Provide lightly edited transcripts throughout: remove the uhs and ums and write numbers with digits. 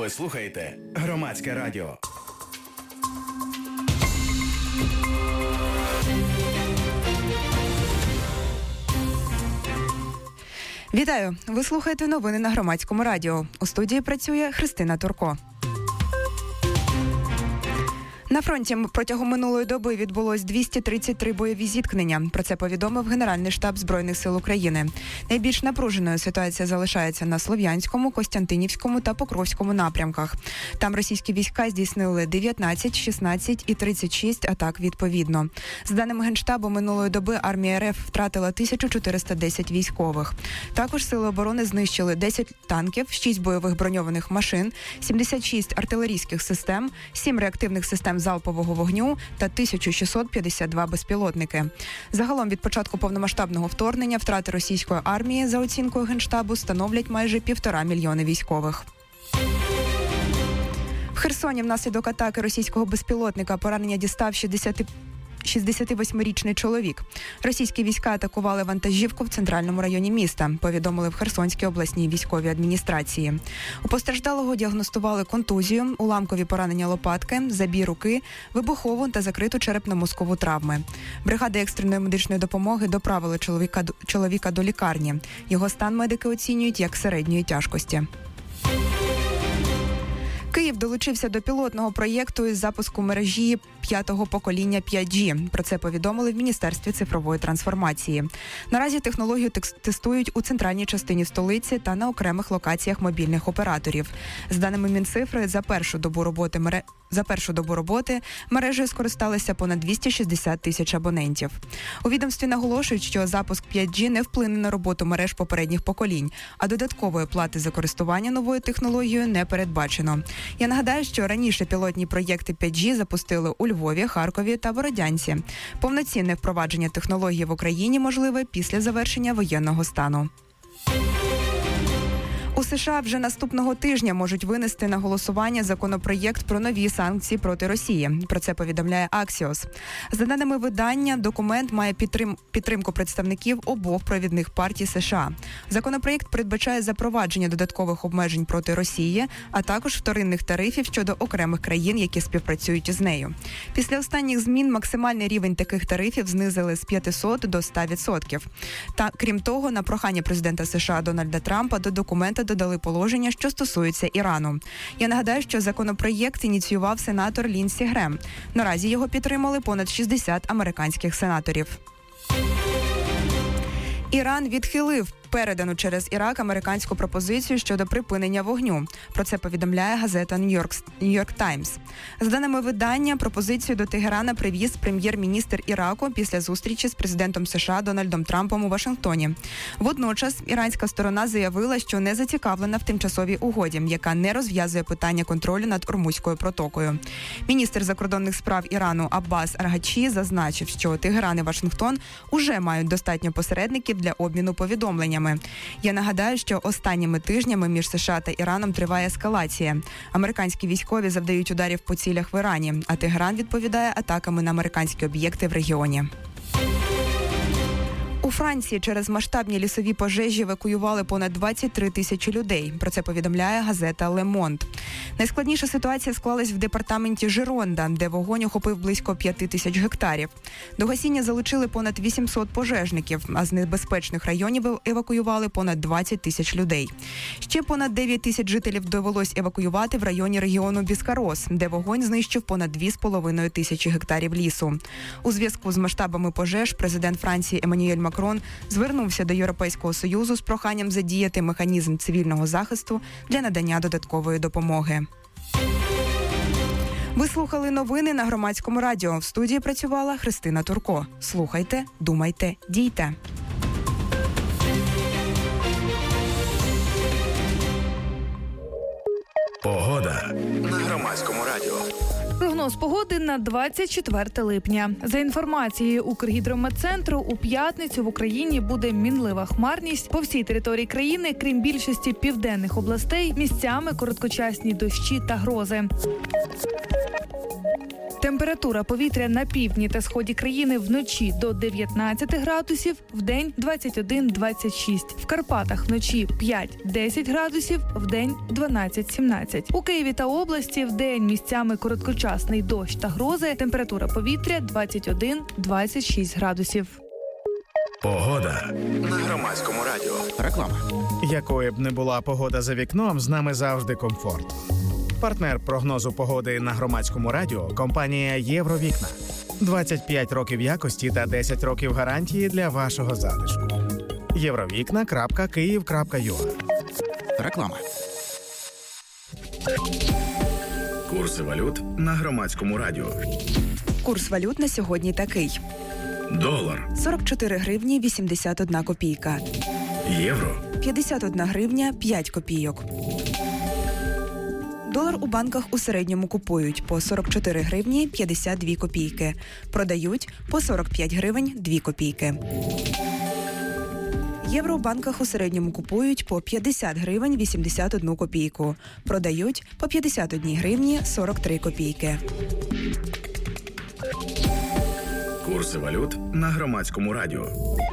Ви слухаєте Громадське радіо. Вітаю! Ви слухаєте новини на Громадському радіо. У студії працює Христина Турко. На фронті протягом минулої доби відбулось 233 бойові зіткнення. Про це повідомив Генеральний штаб Збройних сил України. Найбільш напруженою ситуація залишається на Слов'янському, Костянтинівському та Покровському напрямках. Там російські війська здійснили 19, 16 і 36 атак відповідно. За даними Генштабу, минулої доби армія РФ втратила 1410 військових. Також сили оборони знищили 10 танків, 6 бойових броньованих машин, 76 артилерійських систем, 7 реактивних систем залпового вогню та 1652 безпілотники. Загалом від початку повномасштабного вторгнення втрати російської армії, за оцінкою Генштабу, становлять майже 1,5 мільйони військових. В Херсоні внаслідок атаки російського безпілотника поранення дістав 68-річний чоловік. Російські війська атакували вантажівку в центральному районі міста, повідомили в Херсонській обласній військовій адміністрації. У постраждалого діагностували контузію, уламкові поранення лопатки, забій руки, вибухову та закриту черепно-мозкову травми. Бригади екстреної медичної допомоги доправили чоловіка до лікарні. Його стан медики оцінюють як середньої тяжкості. Київ долучився до пілотного проєкту із запуску мережі 5-го покоління 5G. Про це повідомили в Міністерстві цифрової трансформації. Наразі технологію тестують у центральній частині столиці та на окремих локаціях мобільних операторів. З даними Мінцифри, за першу добу роботи мережею скористалися понад 260 тисяч абонентів. У відомстві наголошують, що запуск 5G не вплине на роботу мереж попередніх поколінь, а додаткової плати за користування новою технологією не передбачено. Я нагадаю, що раніше пілотні проєкти 5G запустили у Львові, Харкові та Бородянці. Повноцінне впровадження технології в Україні можливе після завершення воєнного стану. У США вже наступного тижня можуть винести на голосування законопроєкт про нові санкції проти Росії. Про це повідомляє Axios. За даними видання, документ має підтримку представників обох провідних партій США. Законопроєкт передбачає запровадження додаткових обмежень проти Росії, а також вторинних тарифів щодо окремих країн, які співпрацюють із нею. Після останніх змін максимальний рівень таких тарифів знизили з 500 до 100%. Та, крім того, на прохання президента США Дональда Трампа до документа додали положення, що стосуються Ірану. Я нагадаю, що законопроєкт ініціював сенатор Лінсі Грем. Наразі його підтримали понад 60 американських сенаторів. Іран відхилив передану через Ірак американську пропозицію щодо припинення вогню. Про це повідомляє газета Нью-Йорк Таймс. За даними видання, пропозицію до Тегерана привіз прем'єр-міністр Іраку після зустрічі з президентом США Дональдом Трампом у Вашингтоні. Водночас іранська сторона заявила, що не зацікавлена в тимчасовій угоді, яка не розв'язує питання контролю над Ормузькою протокою. Міністр закордонних справ Ірану Аббас Аргачі зазначив, що Тегеран і Вашингтон уже мають достатньо посередників для обміну повідомленнями. Я нагадаю, що останніми тижнями між США та Іраном триває ескалація. Американські військові завдають ударів по цілях в Ірані, а Тегеран відповідає атаками на американські об'єкти в регіоні. У Франції через масштабні лісові пожежі евакуювали понад 23 тисячі людей. Про це повідомляє газета «Ле Монд». Найскладніша ситуація склалась в департаменті Жеронда, де вогонь охопив близько 5 тисяч гектарів. До гасіння залучили понад 800 пожежників, а з небезпечних районів евакуювали понад 20 тисяч людей. Ще понад 9 тисяч жителів довелось евакуювати в районі регіону Біскарос, де вогонь знищив понад 2,5 тисячі гектарів лісу. У зв'язку з масштабами пожеж президент Франції Еммануель Макрон звернувся до Європейського Союзу з проханням задіяти механізм цивільного захисту для надання додаткової допомоги. Ви слухали новини на Громадському радіо. В студії працювала Христина Турко. Слухайте, думайте, дійте. Погода на Громадському радіо. Прогноз погоди на 24 липня. За інформацією Укргідрометцентру, у п'ятницю в Україні буде мінлива хмарність. По всій території країни, крім більшості південних областей, місцями короткочасні дощі та грози. Температура повітря на півдні та сході країни вночі до 19 градусів, вдень 21-26. В Карпатах вночі 5-10 градусів, вдень 12-17. У Києві та області вдень місцями короткочасний дощ та грози. Температура повітря 21-26 градусів. Погода на Громадському радіо. Реклама. Якою б не була погода за вікном, з нами завжди комфорт. Партнер прогнозу погоди на Громадському радіо – компанія «Євровікна». 25 років якості та 10 років гарантії для вашого затишку. Євровікна.Київ.ua. Реклама. Курси валют на Громадському радіо. Курс валют на сьогодні такий. Долар. 44 гривні 81 копійка. Євро. 51 гривня 5 копійок. Долар у банках у середньому купують по 44 гривні 52 копійки. Продають по 45 гривень 2 копійки. Євро у банках у середньому купують по 50 гривень 81 копійку. Продають по 51 гривні 43 копійки. Курси валют на Громадському радіо.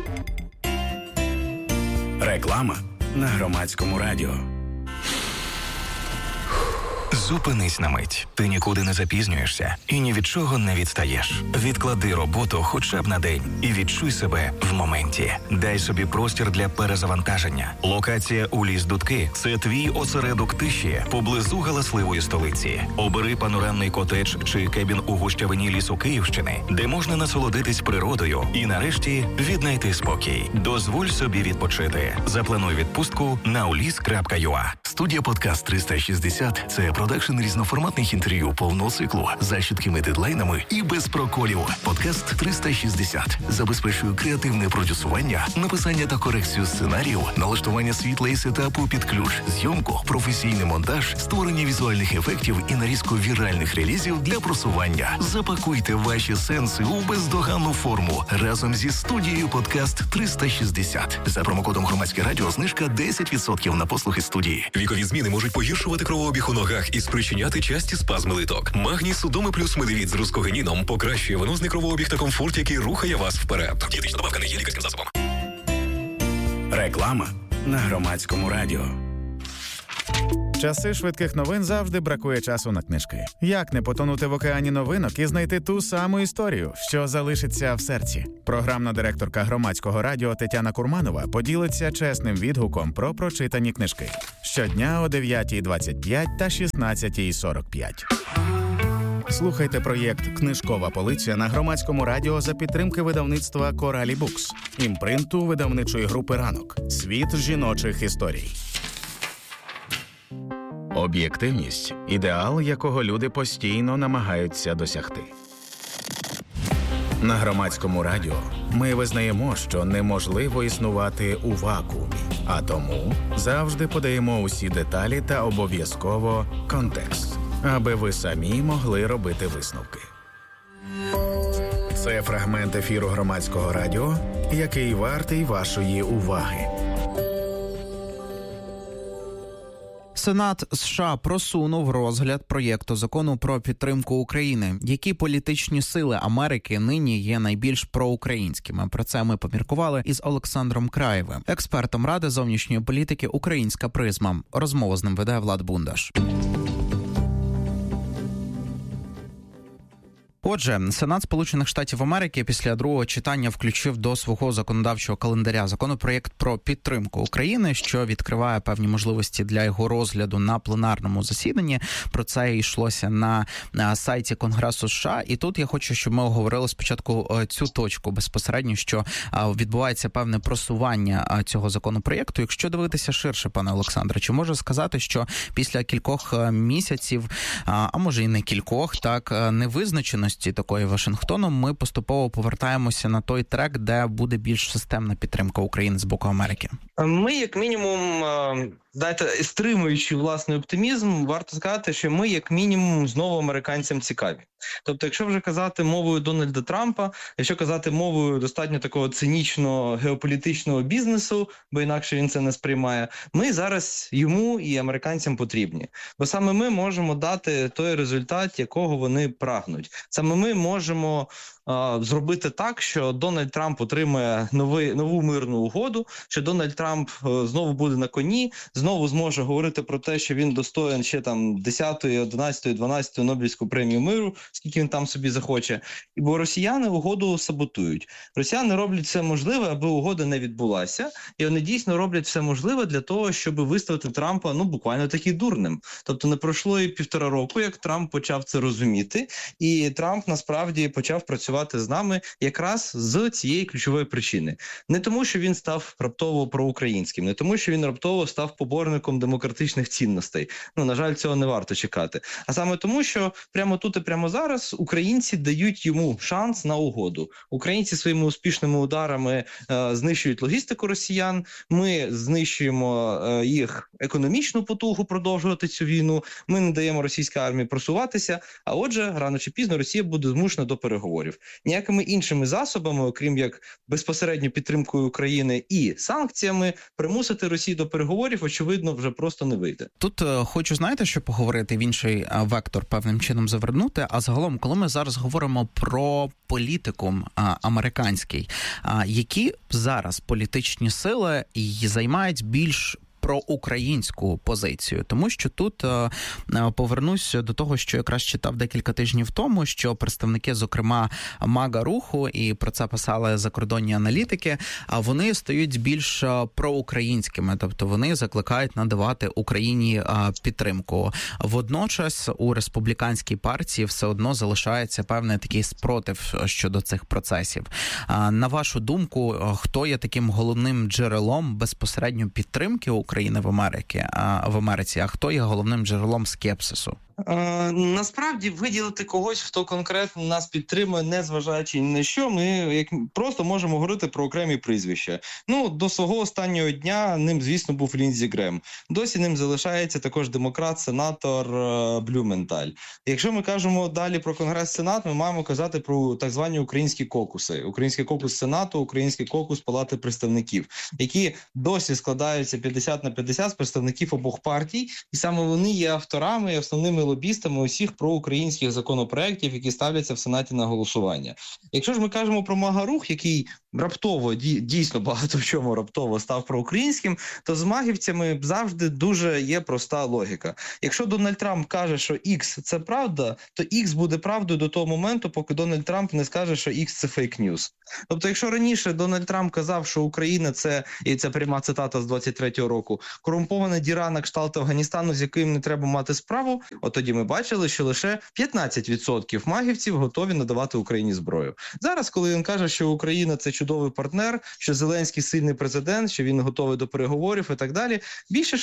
Реклама на Громадському радіо. Зупинись на мить. Ти нікуди не запізнюєшся і ні від чого не відстаєш. Відклади роботу хоча б на день і відчуй себе в моменті. Дай собі простір для перезавантаження. Локація у Ліс-Дудки – це твій осередок тиші поблизу галасливої столиці. Обери панорамний котедж чи кебін у гущавині лісу Київщини, де можна насолодитись природою і нарешті віднайти спокій. Дозволь собі відпочити. Заплануй відпустку на ulis.ua. Студія «Подкаст 360» – це продакшн різноформатних інтерв'ю повного циклу за чіткими дедлайнами і без проколів. «Подкаст 360» забезпечує креативне продюсування, написання та корекцію сценарію, налаштування світла і сетапу під ключ, зйомку, професійний монтаж, створення візуальних ефектів і нарізку віральних релізів для просування. Запакуйте ваші сенси у бездоганну форму разом зі студією «Подкаст 360». За промокодом «Громадське радіо» знижка 10% на послуги студії. Вікові зміни можуть погіршувати кровообіг у ногах і спричиняти часті спазми литок. Магній Судоми плюс Медивіт з рускогеніном покращує венозний кровообіг та комфорт, який рухає вас вперед. Дієтична добавка не є лікарським засобом. Реклама на Громадському радіо. Часи швидких новин завжди бракує часу на книжки. Як не потонути в океані новинок і знайти ту саму історію, що залишиться в серці? Програмна директорка Громадського радіо Тетяна Курманова поділиться чесним відгуком про прочитані книжки. Щодня о 9:25 та 16:45. Слухайте проєкт «Книжкова полиця» на Громадському радіо за підтримки видавництва «Коралі Букс», імпринту видавничої групи «Ранок». Світ жіночих історій. Об'єктивність – ідеал, якого люди постійно намагаються досягти. На Громадському радіо ми визнаємо, що неможливо існувати у вакуумі, а тому завжди подаємо усі деталі та обов'язково контекст, аби ви самі могли робити висновки. Це фрагмент ефіру Громадського радіо, який вартий вашої уваги. Сенат США просунув розгляд проєкту закону про підтримку України. Які політичні сили Америки нині є найбільш проукраїнськими? Про це ми поміркували із Олександром Краєвим, експертом Ради зовнішньої політики «Українська призма». Розмову з ним веде Влад Бундаш. Отже, Сенат Сполучених Штатів Америки після другого читання включив до свого законодавчого календаря законопроєкт про підтримку України, що відкриває певні можливості для його розгляду на пленарному засіданні. Про це йшлося на сайті Конгресу США. І тут я хочу, щоб ми оговорили спочатку цю точку безпосередньо, що відбувається певне просування цього законопроєкту. Якщо дивитися ширше, пане Олександре, чи можу сказати, що після кількох місяців, а може і не кількох, так, невизначеності агресивності такої Вашингтону, ми поступово повертаємося на той трек, де буде більш системна підтримка України з боку Америки? Ми, як мінімум, стримуючи власний оптимізм, варто сказати, що ми, як мінімум, знову американцям цікаві. Тобто, якщо вже казати мовою Дональда Трампа, якщо казати мовою достатньо такого цинічного геополітичного бізнесу, бо інакше він це не сприймає, ми зараз йому і американцям потрібні. Бо саме ми можемо дати той результат, якого вони прагнуть. Саме ми можемо зробити так, що Дональд Трамп отримає нову мирну угоду, що Дональд Трамп знову буде на коні, знову зможе говорити про те, що він достоїн ще там 10-ї, 11-ї, 12-ї Нобелівську премію миру, скільки він там собі захоче. Бо росіяни угоду саботують. Росіяни роблять все можливе, аби угода не відбулася, і вони дійсно роблять все можливе для того, щоб виставити Трампа, буквально таки дурним. Тобто не пройшло і 1,5 року, як Трамп почав це розуміти, і Трамп насправді почав працювати з нами якраз з цієї ключової причини. Не тому, що він став раптово проукраїнським, не тому, що він раптово став поборником демократичних цінностей. На жаль, цього не варто чекати. А саме тому, що прямо тут і прямо зараз українці дають йому шанс на угоду. Українці своїми успішними ударами знищують логістику росіян, ми знищуємо їх економічну потугу продовжувати цю війну, ми не даємо російській армії просуватися, а отже, рано чи пізно Росія буде змушена до переговорів. Ніякими іншими засобами, окрім як безпосередньо підтримкою України і санкціями, примусити Росію до переговорів, очевидно, вже просто не вийде. Тут хочу, що поговорити, в інший вектор певним чином завернути, а загалом, коли ми зараз говоримо про політикум американський, які зараз політичні сили займають більш проукраїнську позицію, тому що тут повернусь до того, що якраз читав декілька тижнів тому, що представники, зокрема, МАГА-руху, і про це писали закордонні аналітики, вони стають більш проукраїнськими, тобто вони закликають надавати Україні підтримку. Водночас у республіканській партії все одно залишається певний такий спротив щодо цих процесів. На вашу думку, хто є таким головним джерелом безпосередньо підтримки України в Америці, а хто є головним джерелом скепсису? Насправді виділити когось, хто конкретно нас підтримує, не зважаючи ні на що, ми просто можемо говорити про окремі прізвища. До свого останнього дня ним, звісно, був Ліндзі Грем. Досі ним залишається також демократ-сенатор Блюменталь. Якщо ми кажемо далі про Конгрес-Сенат, ми маємо казати про так звані українські кокуси. Український кокус Сенату, український кокус Палати представників, які досі складаються 50/50 з представників обох партій, і саме вони є авторами і основними лобістами усіх проукраїнських законопроєктів, які ставляться в Сенаті на голосування. Якщо ж ми кажемо про МАГА-рух, який раптово, дійсно багато в чому раптово став проукраїнським, то з магівцями завжди дуже є проста логіка. Якщо Дональд Трамп каже, що X – це правда, то X буде правдою до того моменту, поки Дональд Трамп не скаже, що X – це фейк-ньюс. Тобто, якщо раніше Дональд Трамп казав, що Україна – це, і це пряма цитата з 23-го року, корумпована діра на кшталт Афганістану, з яким не треба мати справу, от тоді ми бачили, що лише 15% магівців готові надавати Україні зброю. Зараз, коли він каже, що Україна – це чудовий партнер, що Зеленський сильний президент, що він готовий до переговорів і так далі, більше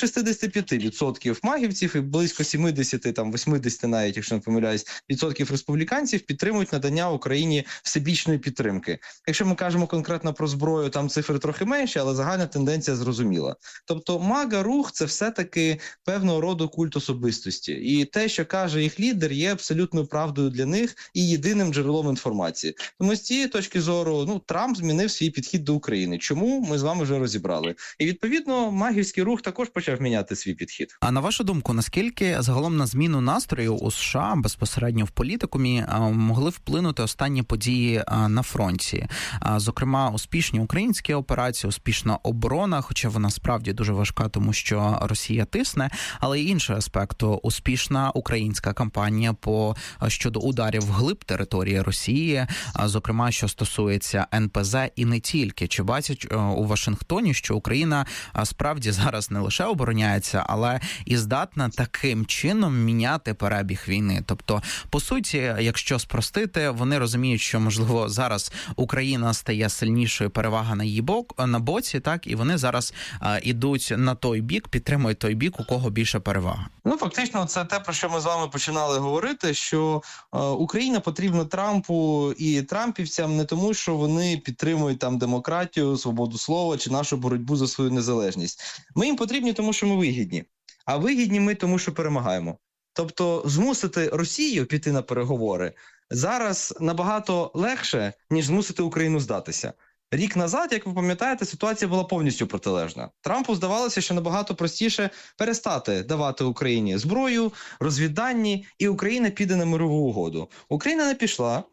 65% магівців і близько 70-80 навіть, якщо не помиляюсь, відсотків республіканців підтримують надання Україні всебічної підтримки. Якщо ми кажемо конкретно про зброю, там цифри трохи менші, але загальна тенденція зрозуміла. Тобто МАГА-рух – це все-таки певного роду культ особистості. І те, що каже їх лідер, є абсолютною правдою для них і єдиним джерелом інформації. Тому з цієї точки зору, Трамп змінив свій підхід до України. Чому? Ми з вами вже розібрали. І, відповідно, магівський рух також почав міняти свій підхід. А на вашу думку, наскільки загалом на зміну настрою у США безпосередньо в політикумі могли вплинути останні події на фронті? Зокрема, успішні українські операції, успішна оборона, хоча вона справді дуже важка, тому що Росія тисне, але й інший аспект – успішна українська кампанія щодо ударів вглиб території Росії, зокрема, що стосується НПЗ і не тільки. Чи бачать у Вашингтоні, що Україна справді зараз не лише обороняється, але і здатна таким чином міняти перебіг війни? Тобто, по суті, якщо спростити, вони розуміють, що, можливо, зараз Україна стає сильнішою, перевага на її на боці, так, і вони зараз ідуть на той бік, підтримують той бік, у кого більше перевага. Фактично, це те, про що що ми з вами починали говорити, що Україна потрібна Трампу і трампівцям не тому, що вони підтримують там демократію, свободу слова чи нашу боротьбу за свою незалежність. Ми їм потрібні, тому що ми вигідні. А вигідні ми тому, що перемагаємо. Тобто змусити Росію піти на переговори зараз набагато легше, ніж змусити Україну здатися. Рік назад, як ви пам'ятаєте, ситуація була повністю протилежна. Трампу здавалося, що набагато простіше перестати давати Україні зброю, розвіддані, і Україна піде на мирову угоду. Україна не пішла.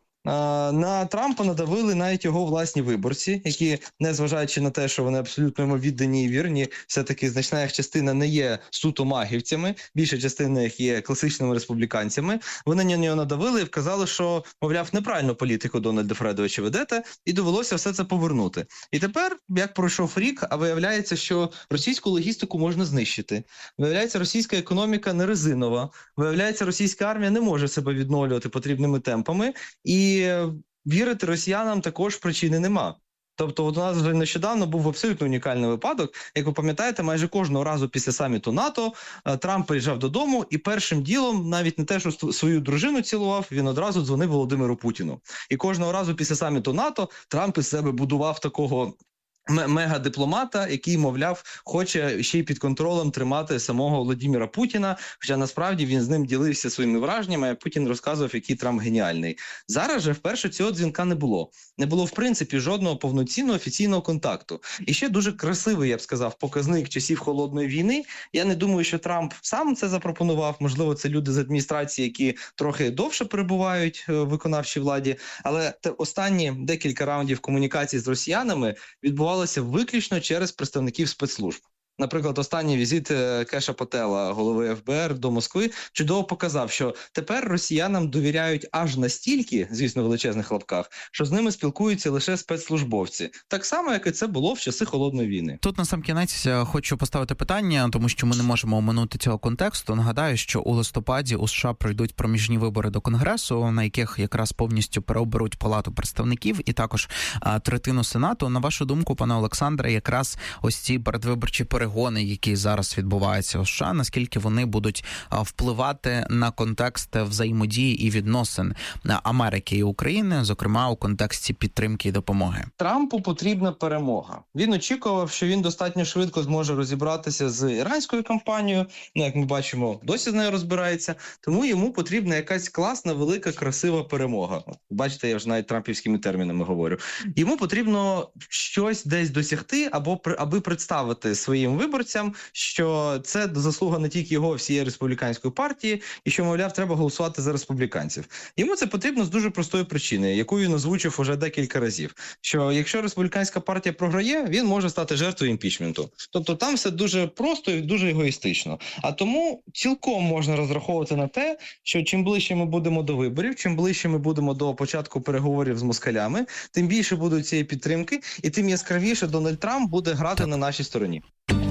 На Трампа надавили навіть його власні виборці, які, незважаючи на те, що вони абсолютно йому віддані і вірні, все-таки значна їх частина не є суто магівцями, більша частина їх є класичними республіканцями. Вони на нього надавили і вказали, що, мовляв, неправильну політику Дональда Фредовича ведете, і довелося все це повернути. І тепер, як пройшов рік, а виявляється, що російську логістику можна знищити. Виявляється, російська економіка не резинова. Виявляється, російська армія не може себе відновлювати потрібними темпами. І вірити росіянам також причини нема. Тобто от у нас вже нещодавно був абсолютно унікальний випадок. Як ви пам'ятаєте, майже кожного разу після саміту НАТО Трамп приїжджав додому і першим ділом, навіть не те, що свою дружину цілував, він одразу дзвонив Володимиру Путіну. І кожного разу після саміту НАТО Трамп із себе будував такого мега-дипломата, який, мовляв, хоче ще й під контролем тримати самого Володимира Путіна, хоча насправді він з ним ділився своїми враженнями, а Путін розказував, який Трамп геніальний. Зараз же вперше цього дзвінка не було. Не було, в принципі, жодного повноцінного офіційного контакту. І ще дуже красивий, я б сказав, показник часів Холодної війни. Я не думаю, що Трамп сам це запропонував. Можливо, це люди з адміністрації, які трохи довше перебувають в виконавчій владі. Але останні декілька раундів комунікації з росіянами відбувалися виключно через представників спецслужб. Наприклад, останній візит Кеша Патела, голови ФБР, до Москви, чудово показав, що тепер росіянам довіряють аж настільки, звісно, в величезних лапках, що з ними спілкуються лише спецслужбовці. Так само, як і це було в часи Холодної війни. Тут на сам кінець хочу поставити питання, тому що ми не можемо оминути цього контексту. Нагадаю, що у листопаді у США пройдуть проміжні вибори до Конгресу, на яких якраз повністю переоберуть Палату представників і також третину Сенату. На вашу думку, пане Олександре, якраз ось ці передвиборчі перегони, які зараз відбуваються у США, наскільки вони будуть впливати на контекст взаємодії і відносин Америки і України, зокрема у контексті підтримки і допомоги? Трампу потрібна перемога. Він очікував, що він достатньо швидко зможе розібратися з іранською кампанією. Як ми бачимо, досі з нею розбирається. Тому йому потрібна якась класна, велика, красива перемога. Бачите, я вже навіть трампівськими термінами говорю. Йому потрібно щось десь досягти, аби представити своїм виборцям, що це заслуга не тільки його, всієї республіканської партії, і що, мовляв, треба голосувати за республіканців. Йому це потрібно з дуже простої причини, яку він озвучив уже декілька разів, що якщо республіканська партія програє, він може стати жертвою імпічменту. Тобто там все дуже просто і дуже егоїстично. А тому цілком можна розраховувати на те, що чим ближче ми будемо до виборів, чим ближче ми будемо до початку переговорів з москалями, тим більше будуть цієї підтримки, і тим яскравіше Дональд Трамп буде грати на нашій стороні.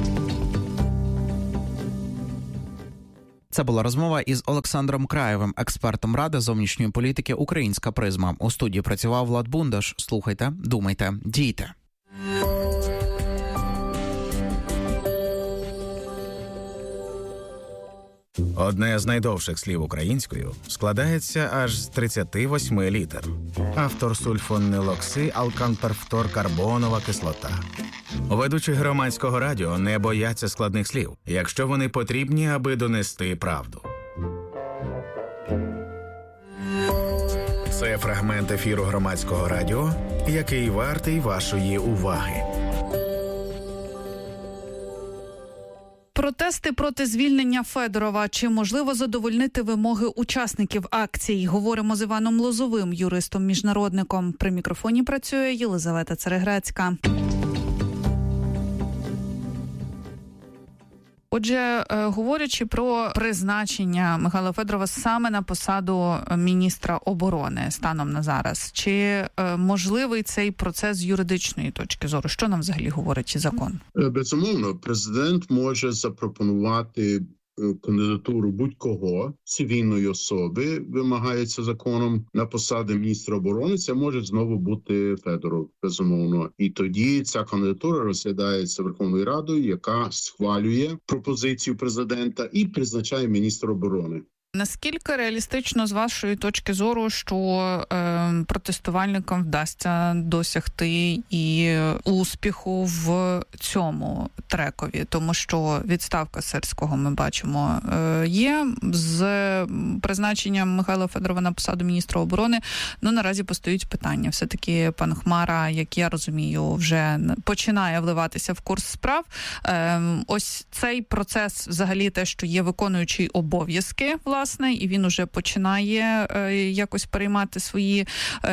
Це була розмова із Олександром Краєвим, експертом Ради зовнішньої політики «Українська призма». У студії працював Влад Бундаш. Слухайте, думайте, дійте. Одне з найдовших слів українською складається аж з 38 літер. Автор сульфонилокси алканперфторкарбонова кислота. Ведучі громадського радіо не бояться складних слів, якщо вони потрібні, аби донести правду. Це фрагмент ефіру громадського радіо, який вартий вашої уваги. Протести проти звільнення Федорова. Чи можливо задовольнити вимоги учасників акцій? Говоримо з Іваном Лозовим, юристом-міжнародником. При мікрофоні працює Єлизавета Цереграцька. Отже, говорячи про призначення Михайла Федорова саме на посаду міністра оборони станом на зараз, чи можливий цей процес з юридичної точки зору? Що нам взагалі говорить закон? Безумовно, президент може запропонувати кандидатуру будь-кого, цивільної особи, вимагається законом, на посади міністра оборони. Це може знову бути Федоров, безумовно. І тоді ця кандидатура розглядається Верховною Радою, яка схвалює пропозицію президента і призначає міністра оборони. Наскільки реалістично, з вашої точки зору, що протестувальникам вдасться досягти і успіху в цьому трекові? Тому що відставка Сирського, ми бачимо, є. З призначенням Михайла Федорова на посаду міністра оборони, наразі постають питання. Все-таки пан Хмара, як я розумію, вже починає вливатися в курс справ. Ось цей процес, взагалі те, що є виконуючий обов'язки, власне, і він уже починає якось переймати свої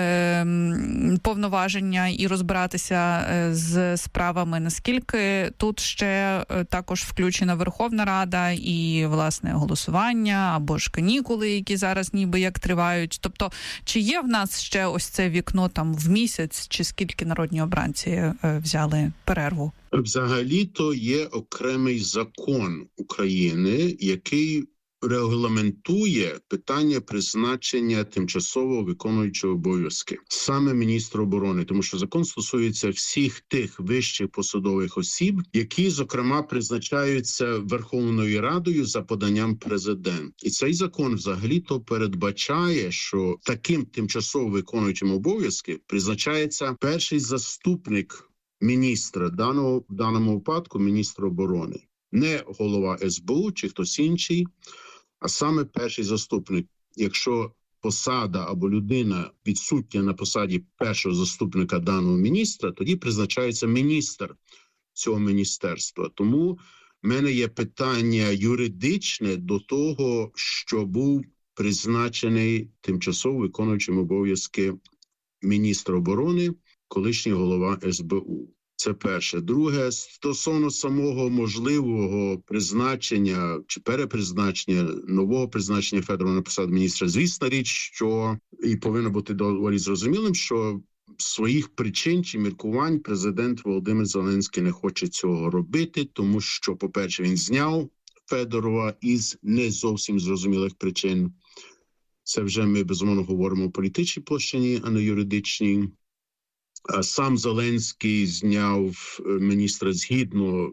повноваження і розбиратися з справами. Наскільки тут ще також включена Верховна Рада і, власне, голосування або ж канікули, які зараз ніби як тривають. Тобто, чи є в нас ще ось це вікно там в місяць, чи скільки народні обранці взяли перерву? Взагалі-то є окремий закон України, який регламентує питання призначення тимчасово виконуючого обов'язки саме міністра оборони, тому що закон стосується всіх тих вищих посадових осіб, які, зокрема, призначаються Верховною Радою за поданням президента. І цей закон взагалі-то передбачає, що таким тимчасово виконуючим обов'язки призначається перший заступник міністра, в даному випадку міністра оборони. Не голова СБУ чи хтось інший, а саме перший заступник. Якщо посада або людина відсутня на посаді першого заступника даного міністра, тоді призначається міністр цього міністерства. Тому в мене є питання юридичне до того, що був призначений тимчасово виконуючим обов'язки міністра оборони, колишній голова СБУ. Це перше. Друге, стосовно самого можливого призначення чи перепризначення, нового призначення Федорова на посаду міністра, звісна річ, що і повинно бути доволі зрозумілим, що своїх причин чи міркувань президент Володимир Зеленський не хоче цього робити, тому що, по-перше, він зняв Федорова із не зовсім зрозумілих причин. Це вже ми, безумовно, говоримо у політичній площині, а не юридичній. Сам Зеленський зняв міністра згідно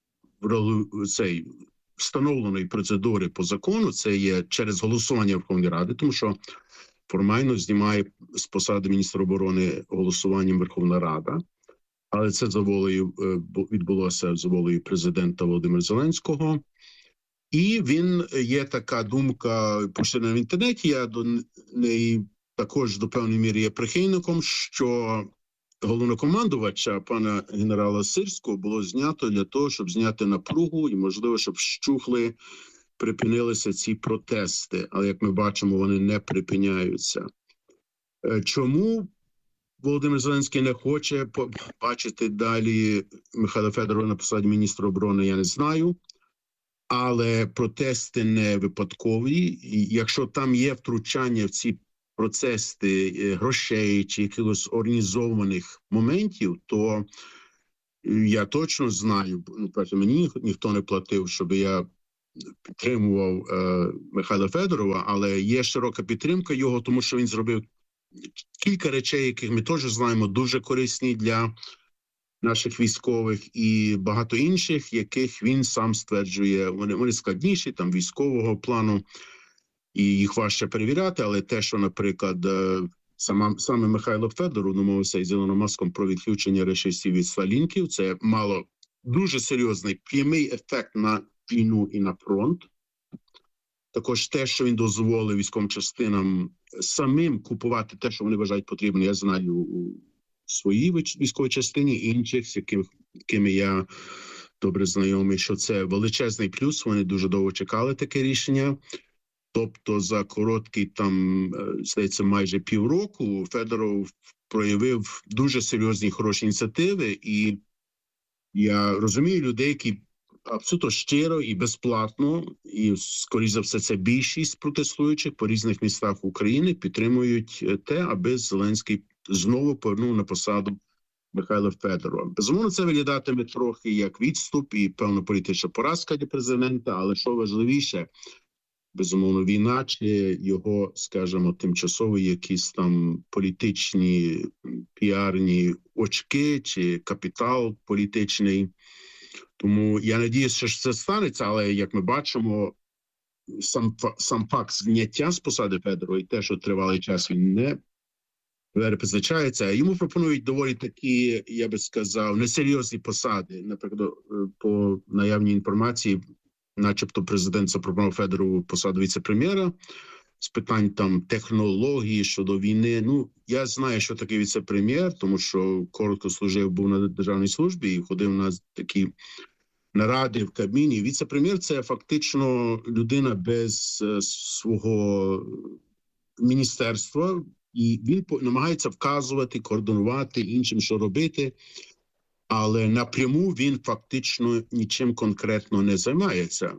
встановленої процедури по закону. Це є через голосування Верховної Ради, тому що формально знімає з посади міністра оборони голосуванням Верховна Рада. Але це відбулося за волею президента Володимира Зеленського. І є така думка, поширена в інтернеті, я до неї також до певної міри є прихильником, що головнокомандувача, пана генерала Сирського, було знято для того, щоб зняти напругу і, можливо, щоб припинилися ці протести. Але, як ми бачимо, вони не припиняються. Чому Володимир Зеленський не хоче бачити далі Михайла Федорова на посаді міністра оборони, я не знаю. Але протести не випадкові. І якщо там є втручання в ці процеси грошей чи якихось організованих моментів, то я точно знаю, перше, мені ніхто не платив, щоб я підтримував Михайла Федорова, але є широка підтримка його, тому що він зробив кілька речей, яких ми теж знаємо, дуже корисні для наших військових, і багато інших, яких він сам стверджує, вони складніші, там військового плану, і їх важче перевіряти, але те, що, наприклад, саме Михайло Федоров домовився із Ілоном Маском про відключення рашистів від сталінків, це мало дуже серйозний прямий ефект на війну і на фронт. Також те, що він дозволив військовим частинам самим купувати те, що вони вважають потрібним, я знаю у своїй військовій частині, і інших, з якими я добре знайомий, що це величезний плюс, вони дуже довго чекали таке рішення. Тобто за короткий, здається, майже півроку Федоров проявив дуже серйозні, хороші ініціативи, і я розумію людей, які абсолютно щиро і безплатно, і, скоріш за все, це більшість протестуючих по різних містах України підтримують те, аби Зеленський знову повернув на посаду Михайла Федорова. Безумовно, це виглядатиме трохи як відступ і, певно, політична поразка для президента, але що важливіше, безумовно, війна чи його, скажімо, тимчасові якісь там політичні, піарні очки чи капітал політичний. Тому я надіюся, що це станеться, але, як ми бачимо, сам факт зняття з посади Федорова і те, що тривалий час він не перепризначається, йому пропонують доволі такі, я би сказав, несерйозні посади. Наприклад, по наявній інформації, начебто президент запропонував Федорову посаду віце-прем'єра з питань там технології щодо війни. Ну, я знаю, що таке віце-прем'єр, тому що коротко служив, був на державній службі і ходив на такі наради в Кабміні. Віце-прем'єр – це фактично людина без свого міністерства, і він намагається вказувати, координувати іншим, що робити, але напряму він фактично нічим конкретно не займається.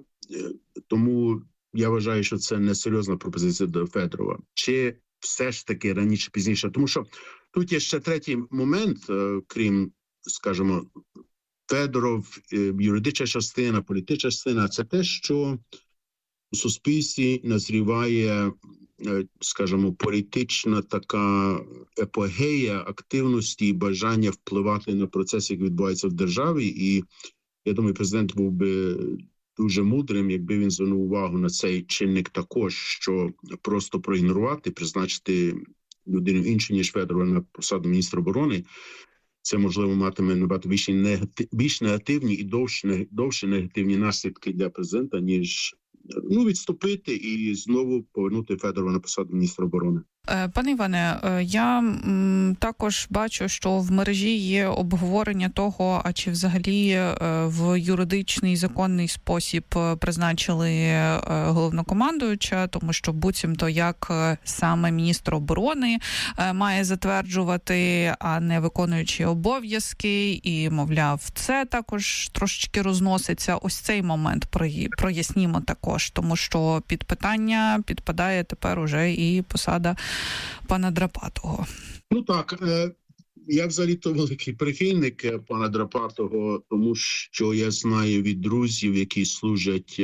Тому я вважаю, що це несерйозна пропозиція до Федорова. Чи все ж таки раніше-пізніше? Тому що тут є ще третій момент, крім, скажімо, Федоров, юридична частина, політична частина – це те, що у суспільстві назріває, скажімо, політична така епогея активності і бажання впливати на процеси, які відбуваються в державі. І я думаю, президент був би дуже мудрим, якби він звернув увагу на цей чинник також, що просто проігнорувати, призначити людину іншу, ніж Федорова, на посаду міністра оборони, це, можливо, матиме набагато більш негативні і довше негативні наслідки для президента, ніж відступити і знову повернути Федорова на посаду міністра оборони. Пане Іване, я також бачу, що в мережі є обговорення того, а чи взагалі в юридичний законний спосіб призначили головнокомандуюча, тому що буцімто як саме міністр оборони має затверджувати, а не виконуючи обов'язки, і, мовляв, це також трошечки розноситься. Ось цей момент прояснімо також, тому що під питання підпадає тепер уже і посада пана Драпатого. Ну так, я взагалі-то великий прихильник пана Драпатого, тому що я знаю від друзів, які служать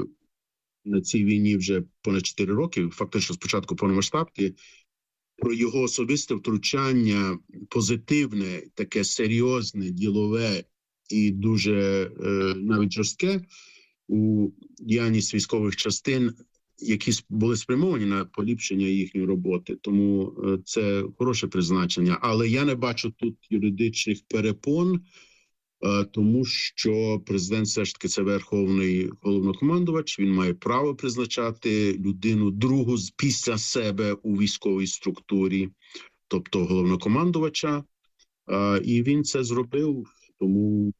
на цій війні вже понад 4 роки, фактично спочатку повномасштабки, про його особисте втручання, позитивне, таке серйозне, ділове і дуже навіть жорстке у діяльність військових частин, які були спрямовані на поліпшення їхньої роботи. Тому це хороше призначення. Але я не бачу тут юридичних перепон, тому що президент все ж таки це верховний головнокомандувач, він має право призначати людину другу після себе у військовій структурі, тобто головнокомандувача, і він це зробив, тому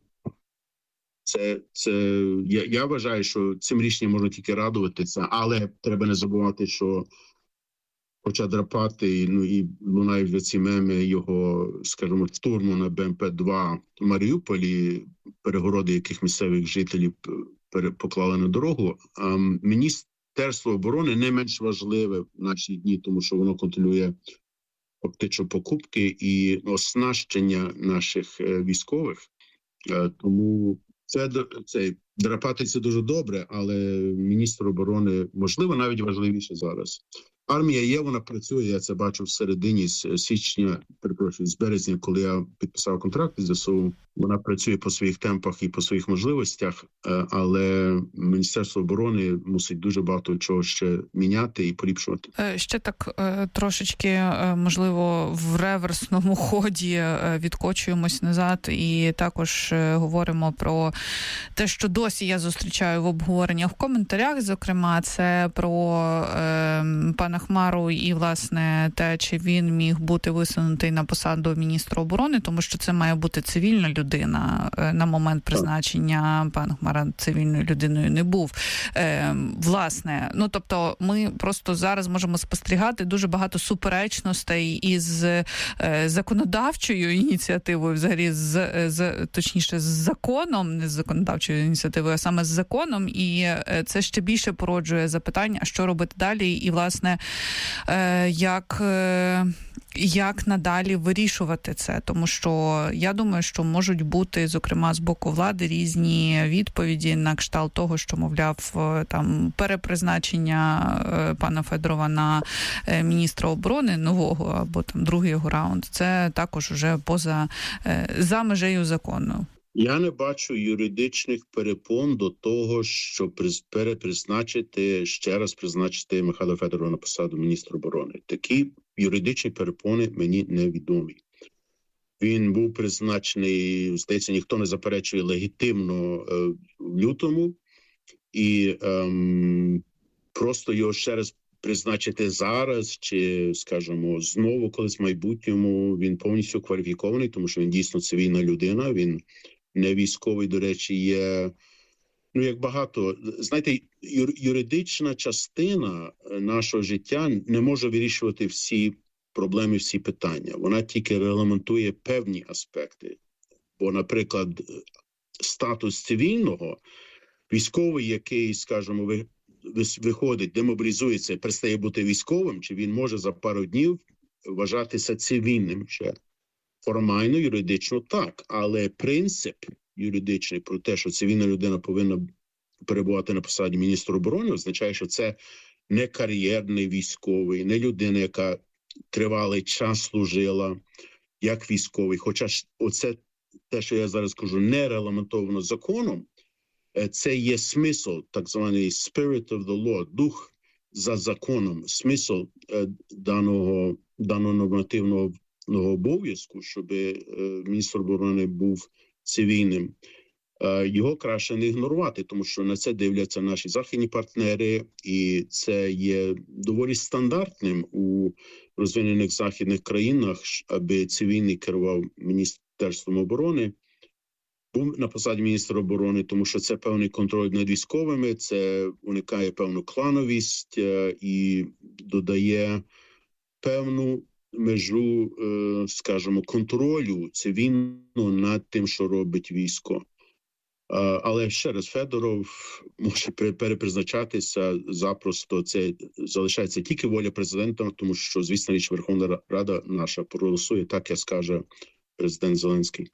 я вважаю, що цим рішенням можна тільки радуватися, але треба не забувати, що хоча Драпати, і лунають вже ці меми його, скажімо, штурму на БМП-2 в Маріуполі, перегороди яких місцевих жителів поклали на дорогу, Міністерство оборони не менш важливе в наші дні, тому що воно контролює фактично покупки і оснащення наших військових, тому це Драпати це дуже добре, але міністр оборони, можливо, навіть важливіше зараз. Армія є, вона працює, я це бачу в середині з березня, коли я підписав контракт із ЗСУ. Вона працює по своїх темпах і по своїх можливостях, але Міністерство оборони мусить дуже багато чого ще міняти і поліпшувати. Ще так трошечки, можливо, в реверсному ході відкочуємось назад і також говоримо про те, що досі я зустрічаю в обговореннях в коментарях, зокрема, це про пана Хмару і, власне, те, чи він міг бути висунутий на посаду міністра оборони, тому що це має бути цивільна людина. На момент призначення пан Хмара цивільною людиною не був. Власне, тобто ми просто зараз можемо спостерігати дуже багато суперечностей із законодавчою ініціативою, взагалі точніше з законом, не з законодавчою ініціативою, а саме з законом, і це ще більше породжує запитання, що робити далі, і, власне, як надалі вирішувати це, тому що я думаю, що можуть бути, зокрема, з боку влади різні відповіді на кшталт того, що, мовляв, там перепризначення пана Федорова на міністра оборони нового або там другий його раунд, це також уже за межею закону. Я не бачу юридичних перепон до того, щоб ще раз призначити Михайла Федорова на посаду міністра оборони. Такі юридичні перепони мені невідомі. Він був призначений, здається, ніхто не заперечує, легітимно в лютому. І просто його ще раз призначити зараз чи, скажімо, знову колись в майбутньому, він повністю кваліфікований, тому що він дійсно цивільна людина, він не військовий, до речі, є, як багато. Знаєте, юридична частина нашого життя не може вирішувати всі проблеми, всі питання. Вона тільки регламентує певні аспекти. Бо, наприклад, статус цивільного, військовий, який, скажімо, виходить, демобілізується, перестає бути військовим, чи він може за пару днів вважатися цивільним ще? Формально, юридично так, але принцип юридичний про те, що цивільна людина повинна перебувати на посаді міністра оборони, означає, що це не кар'єрний військовий, не людина, яка тривалий час служила як військовий. Хоча оце те, що я зараз кажу, не регламентовано законом, це є смисл, так званий spirit of the law, дух за законом, смисл даного нормативного обов'язку, щоб міністр оборони був цивільним. Його краще не ігнорувати, тому що на це дивляться наші західні партнери, і це є доволі стандартним у розвинених західних країнах, аби цивільний керував Міністерством оборони, був на посаді міністра оборони, тому що це певний контроль над військовими, це уникає певну клановість і додає певну межу, скажімо, контролю цивільного над тим, що робить військо. Але ще раз, Федоров може перепризначатися запросто, це залишається тільки воля президента, тому що, звісно, річ, Верховна Рада наша проголосує, так як скаже президент Зеленський.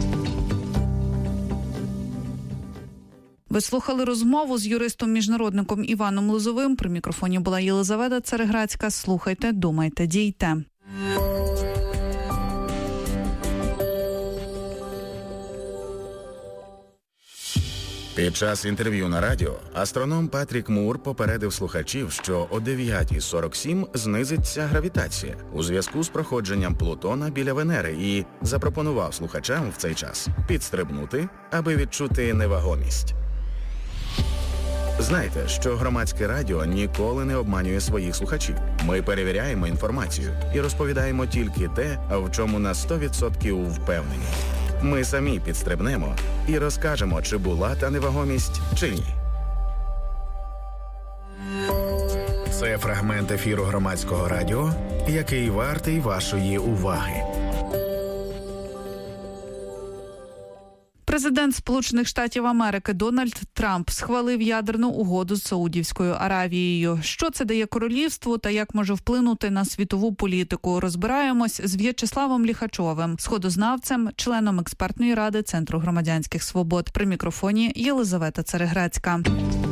Ви слухали розмову з юристом-міжнародником Іваном Лозовим. При мікрофоні була Єлизавета Цереграцька. Слухайте, думайте, дійте. Під час інтерв'ю на радіо астроном Патрік Мур попередив слухачів, що о 9:47 знизиться гравітація у зв'язку з проходженням Плутона біля Венери і запропонував слухачам в цей час підстрибнути, аби відчути невагомість. Знайте, що громадське радіо ніколи не обманює своїх слухачів. Ми перевіряємо інформацію і розповідаємо тільки те, в чому на 100% впевнені. Ми самі підстрибнемо і розкажемо, чи була та невагомість, чи ні. Це фрагмент ефіру громадського радіо, який вартий вашої уваги. Президент Сполучених Штатів Америки Дональд Трамп схвалив ядерну угоду з Саудівською Аравією. Що це дає королівству та як може вплинути на світову політику? Розбираємось з В'ячеславом Ліхачовим, сходознавцем, членом експертної ради Центру громадянських свобод. При мікрофоні Єлизавета Цереграцька.